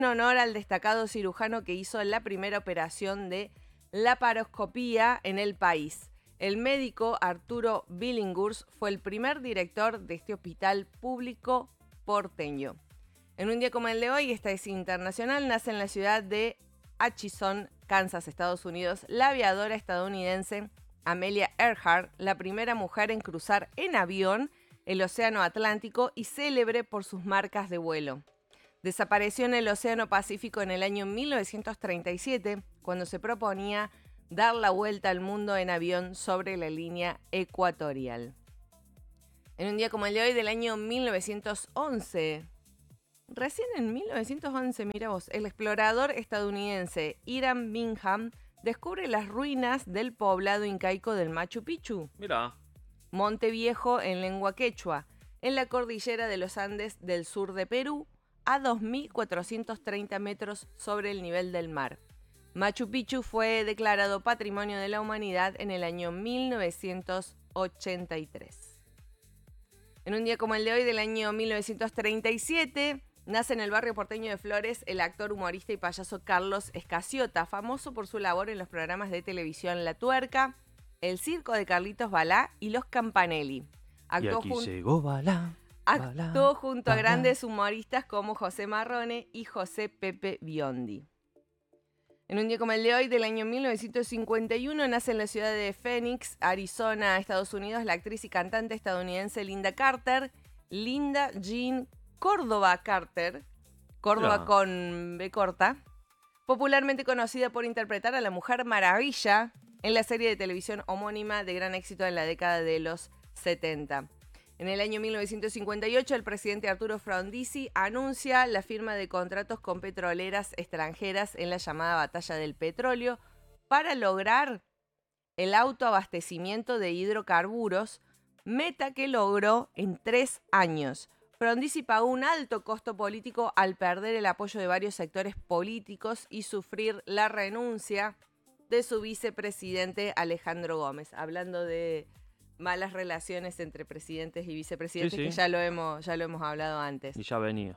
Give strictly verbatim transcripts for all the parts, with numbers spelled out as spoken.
en honor al destacado cirujano que hizo la primera operación de laparoscopía en el país. El médico Arturo Billinghurst fue el primer director de este hospital público porteño. En un día como el de hoy, esta es internacional, nace en la ciudad de Atchison, Kansas, Estados Unidos, la aviadora estadounidense Amelia Earhart, la primera mujer en cruzar en avión el Océano Atlántico y célebre por sus marcas de vuelo. Desapareció en el Océano Pacífico en el año mil novecientos treinta y siete, cuando se proponía dar la vuelta al mundo en avión sobre la línea ecuatorial. En un día como el de hoy, del año mil novecientos once, recién en mil novecientos once, mira vos, el explorador estadounidense Hiram Bingham descubre las ruinas del poblado incaico del Machu Picchu. Mirá. Monte Viejo en lengua quechua, en la cordillera de los Andes del sur de Perú, a dos mil cuatrocientos treinta metros sobre el nivel del mar. Machu Picchu fue declarado Patrimonio de la Humanidad en el año mil novecientos ochenta y tres. En un día como el de hoy, del año mil novecientos treinta y siete, nace en el barrio porteño de Flores el actor, humorista y payaso Carlos Escaciota, famoso por su labor en los programas de televisión La Tuerca, El Circo de Carlitos Balá y Los Campanelli. Actuó y aquí jun- llegó Balá. Actuó junto a grandes humoristas como José Marrone y José Pepe Biondi. En un día como el de hoy, del año mil novecientos cincuenta y uno, nace en la ciudad de Phoenix, Arizona, Estados Unidos, la actriz y cantante estadounidense Linda Carter, Linda Jean Córdoba Carter, Córdoba Claro. con B corta, popularmente conocida por interpretar a la Mujer Maravilla en la serie de televisión homónima de gran éxito en la década de los setenta. En el año mil novecientos cincuenta y ocho, el presidente Arturo Frondizi anuncia la firma de contratos con petroleras extranjeras en la llamada Batalla del Petróleo para lograr el autoabastecimiento de hidrocarburos, meta que logró en tres años. Frondizi pagó un alto costo político al perder el apoyo de varios sectores políticos y sufrir la renuncia de su vicepresidente Alejandro Gómez. Hablando de malas relaciones entre presidentes y vicepresidentes, Sí, sí. que ya lo hemos, ya lo hemos hablado antes. Y ya venía.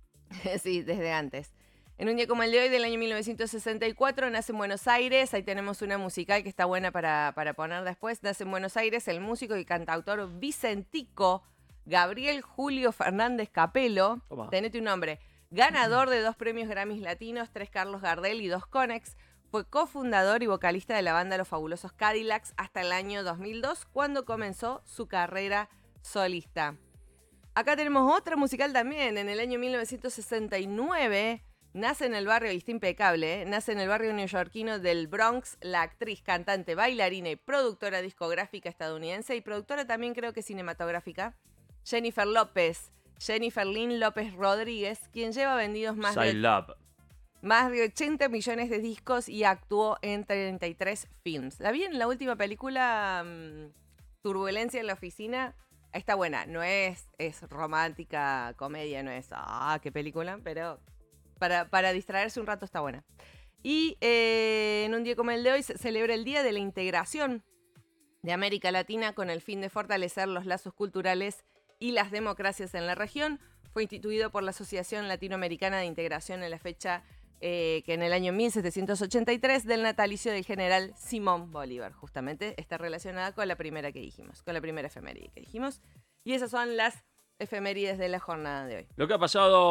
Sí, desde antes. En un día como el de hoy, del año mil novecientos sesenta y cuatro, nace en Buenos Aires. Ahí tenemos una musical que está buena para, para poner después. Nace en Buenos Aires el músico y cantautor vicentico Gabriel Julio Fernández Capelo. Toma. Tenete un nombre. Ganador de dos premios Grammys latinos, tres Carlos Gardel y dos Conex. Fue cofundador y vocalista de la banda Los Fabulosos Cadillacs hasta el año dos mil dos, cuando comenzó su carrera solista. Acá tenemos otra musical también. En el año mil novecientos sesenta y nueve nace en el barrio, y está impecable, ¿eh? nace en el barrio neoyorquino del Bronx la actriz, cantante, bailarina y productora discográfica estadounidense y productora también creo que cinematográfica, Jennifer López, Jennifer Lynn López Rodríguez, quien lleva vendidos más de, Sailab. más de ochenta millones de discos y actuó en treinta y tres films. La vi en la última película, um, Turbulencia en la Oficina. Está buena, no es, es romántica, comedia, no es, ah, qué película, pero para, para distraerse un rato está buena. Y eh, en un día como el de hoy se celebra el Día de la Integración de América Latina con el fin de fortalecer los lazos culturales y las democracias en la región. Fue instituido por la Asociación Latinoamericana de Integración en la fecha eh, que en el año mil setecientos ochenta y tres del natalicio del general Simón Bolívar. Justamente está relacionada con la primera que dijimos, con la primera efeméride que dijimos. Y esas son las efemérides de la jornada de hoy. Lo que ha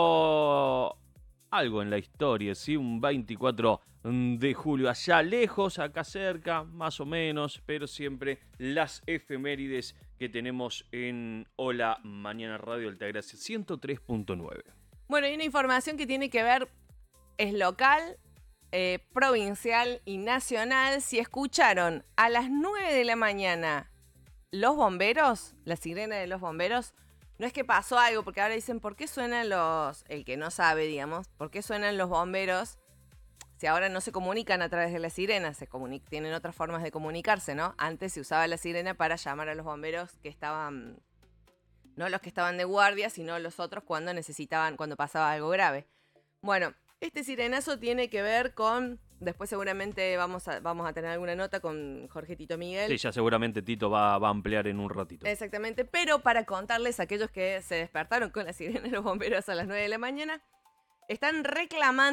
pasado algo en la historia, ¿sí? Un veinticuatro de julio, allá lejos, acá cerca, más o menos, pero siempre las efemérides que tenemos en Hola Mañana Radio Altagracia ciento tres punto nueve. Bueno, hay una información que tiene que ver, es local, eh, provincial y nacional. Si escucharon a las nueve de la mañana los bomberos, la sirena de los bomberos, no es que pasó algo, porque ahora dicen, ¿por qué suenan los, el que no sabe, digamos, por qué suenan los bomberos si ahora no se comunican a través de la sirena? Se comunic- tienen otras formas de comunicarse, ¿no? Antes se usaba la sirena para llamar a los bomberos que estaban, no los que estaban de guardia, sino los otros cuando necesitaban, cuando pasaba algo grave. Bueno, este sirenazo tiene que ver con, después seguramente vamos a, vamos a tener alguna nota con Jorge Tito Miguel. Sí, ya seguramente Tito va, va a ampliar en un ratito. Exactamente, pero para contarles a aquellos que se despertaron con la sirena de los bomberos a las nueve de la mañana, Están reclamando